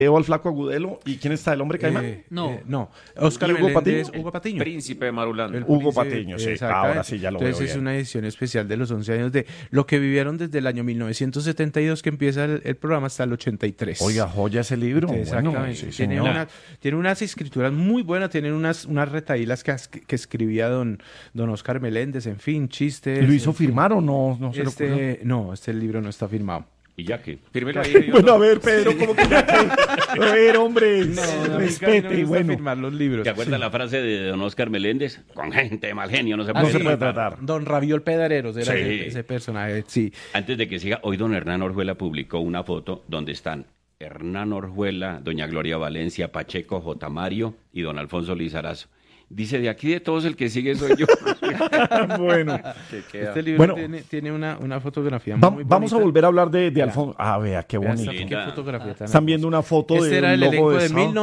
Evo al Flaco Agudelo. ¿Y quién está? ¿El hombre caimán? No. Oscar Hugo Meléndez, Patiño. Hugo Patiño. Príncipe de Marulanda. Hugo Patiño, sí. Exactamente. Ahora sí ya lo veo Entonces es bien. una edición especial de los 11 años de lo que vivieron desde el año 1972 que empieza el programa hasta el 83. Oiga, joya ese libro. Exactamente. Bueno, sí, tiene, señor. tiene unas escrituras muy buenas, tienen unas retaílas que escribía don Oscar Meléndez, en fin, chistes. ¿Lo hizo en fin. firmar o no? No se lo ocurrió. No, este libro no está firmado. Y ya que. Fírmelo ahí. Bueno, a ver, Pedro, ¿cómo que ya que? A ver, hombre, respete y bueno. firmar los libros. ¿Te acuerdas la frase de don Oscar Meléndez? Con gente de mal genio no se No puede se puede tratar. tratar. Don Raviol Pedareros era Sí. ese personaje, sí. Antes de que siga, hoy don Hernán Orjuela publicó una foto donde están Hernán Orjuela, doña Gloria Valencia, Pacheco, J. Mario y don Alfonso Lizarazo. Dice, de aquí de todos el que sigue soy yo. Bueno. Que queda. Este libro Bueno. tiene una fotografía muy bonita. Vamos a volver a hablar de Vea. Alfonso. Ah, vea, qué Vea bonito. esta- Linda. qué fotografía tan Están viendo hermosa. una foto Este era del el logo elenco de Sao.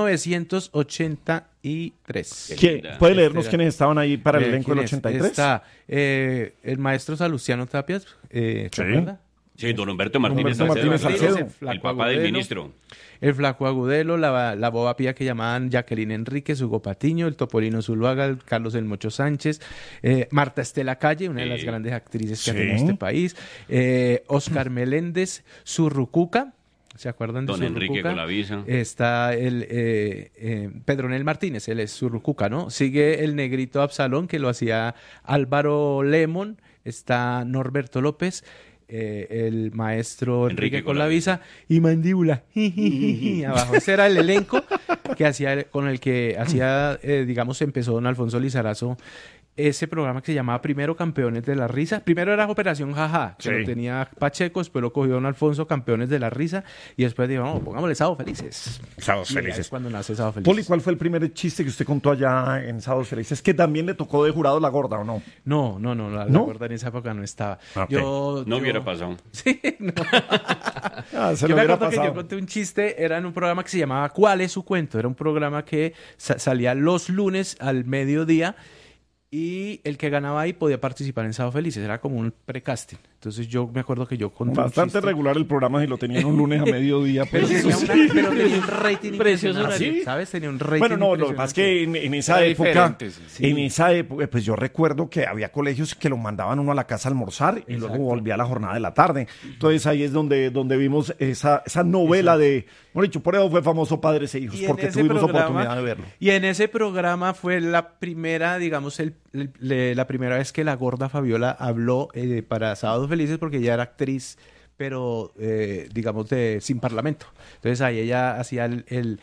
1983. ¿Puede Este leernos quiénes estaban ahí para el Vea, elenco del ¿quién es? 83? Está el maestro Salustiano Tapias, ¿se Sí. acuerda? Sí, don Humberto Martínez Humberto Martínez Salcedo, Salcedo. el papá del ministro. El Flaco Agudelo, la Boba Pía que llamaban Jacqueline Enríquez, Hugo Patiño, el Topolino Zuluaga, el Carlos El Mocho Sánchez, Marta Estela Calle, una de las Sí. grandes actrices que ha Sí. tenido este país, Oscar Meléndez, Zurrucuca, ¿se acuerdan de Don Enrique Zurrucuca? Colavisa. Está el Pedronel Martínez, él es Zurrucuca, ¿no? Sigue el negrito Absalón, que lo hacía Álvaro Lemon, está Norberto López, el maestro Enrique Colavisa y Mandíbula abajo. Ese era el elenco que hacía, con el que hacía, digamos, empezó don Alfonso Lizarazo ese programa que se llamaba Primero Campeones de la Risa. Primero era Operación Jaja, que Sí. lo tenía Pacheco, después lo cogió don Alfonso, Campeones de la Risa, y después dijo, no, pongámosle Sábados Felices. Sábados Y ahí Felices. es cuando nace Sábados Poli, Felices. ¿cuál fue el primer chiste que usted contó allá en Sábados Felices? Que también le tocó de jurado la gorda, ¿o no? No, la ¿No? gorda en esa época no estaba. Ok. No hubiera pasado. Sí, no. Ah, se Yo lo me hubiera acuerdo que pasado. yo conté un chiste, era en un programa que se llamaba ¿Cuál es su cuento? Era un programa que salía los lunes al mediodía y el que ganaba ahí podía participar en Sábado Felices, era como un precasting. Entonces yo me acuerdo que yo conté un Bastante chiste. regular el programa si lo tenían un lunes a mediodía. Pero Pues, tenía, eso una- sí. pero tenía un rating Precioso impresionante, horario. ¿sabes? Tenía un rating Bueno, no, lo que pasa es que en esa Era época, diferente, sí. en esa época, pues yo recuerdo que había colegios que lo mandaban uno a la casa a almorzar y luego volvía a la jornada de la tarde. Entonces ahí es donde vimos esa novela de, bueno, dicho, por eso fue famoso Padres e Hijos, Y en porque ese tuvimos programa- oportunidad de verlo. Y en ese programa fue la primera, digamos, la primera vez que la gorda Fabiola habló para Sábados Felices, porque ella era actriz, pero digamos sin parlamento. Entonces ahí ella hacía el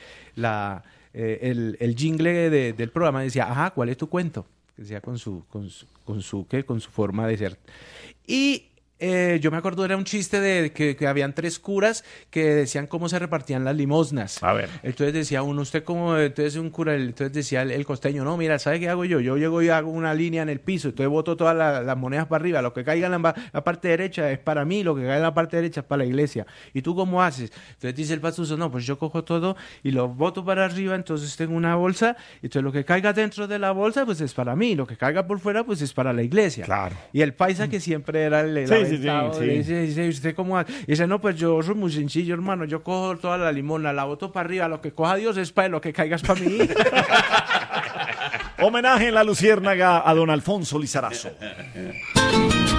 jingle del programa, decía, ajá, ¿cuál es tu cuento? Que decía con su forma de ser. Y yo me acuerdo, era un chiste de que habían tres curas que decían cómo se repartían las limosnas. A ver. Entonces decía uno, usted como, entonces un cura, entonces decía el costeño, no, mira, ¿sabe qué hago yo? Yo llego y hago una línea en el piso, entonces boto todas las monedas para arriba, lo que caiga en la parte derecha es para mí, lo que caiga en la parte derecha es para la iglesia. ¿Y tú cómo haces? Entonces dice el pastuso, no, pues yo cojo todo y lo boto para arriba, entonces tengo una bolsa, y entonces lo que caiga dentro de la bolsa, pues es para mí, lo que caiga por fuera, pues es para la iglesia. Claro. Y el paisa que siempre era el Sí, aventado, sí. dice, ¿usted cómo hace? Y dice, no, pues yo soy muy sencillo, hermano, yo cojo toda la limona, la boto para arriba, lo que coja Dios es para él, lo que caiga es para mí. Homenaje en la Luciérnaga a don Alfonso Lizarazo.